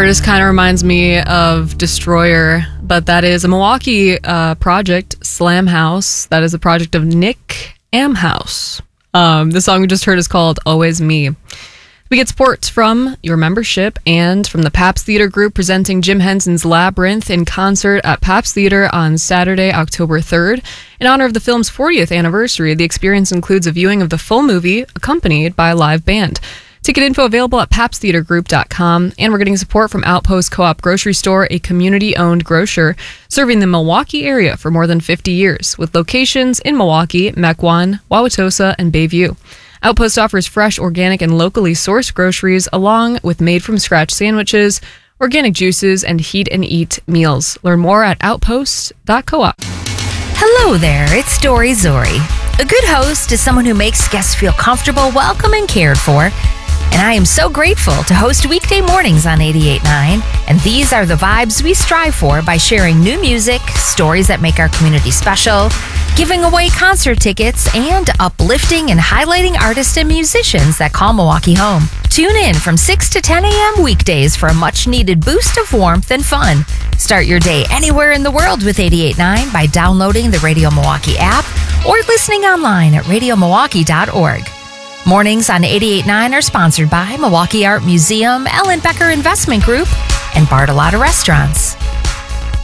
artist kind of reminds me of Destroyer, but that is a Milwaukee project, Slam House. That is a project of Nick Amhouse. The song we just heard is called Always Me. We get support from your membership and from the Pabst Theater Group presenting Jim Henson's Labyrinth in concert at Pabst Theater on Saturday, October 3rd. In honor of the film's 40th anniversary, the experience includes a viewing of the full movie accompanied by a live band. Ticket info available at pabsttheatergroup.com, and we're getting support from Outpost Co-op Grocery Store, a community-owned grocer serving the Milwaukee area for more than 50 years, with locations in Milwaukee, Mequon, Wauwatosa, and Bayview. Outpost offers fresh, organic, and locally sourced groceries, along with made-from-scratch sandwiches, organic juices, and heat-and-eat meals. Learn more at outpost.coop. Hello there, it's Dory Zori. A good host is someone who makes guests feel comfortable, welcome, and cared for. And I am so grateful to host weekday mornings on 88.9. And these are the vibes we strive for by sharing new music, stories that make our community special, giving away concert tickets, and uplifting and highlighting artists and musicians that call Milwaukee home. Tune in from 6 to 10 a.m. weekdays for a much-needed boost of warmth and fun. Start your day anywhere in the world with 88.9 by downloading the Radio Milwaukee app or listening online at radiomilwaukee.org. Mornings on 88.9 are sponsored by Milwaukee Art Museum, Ellen Becker Investment Group, and Bartolotta Restaurants.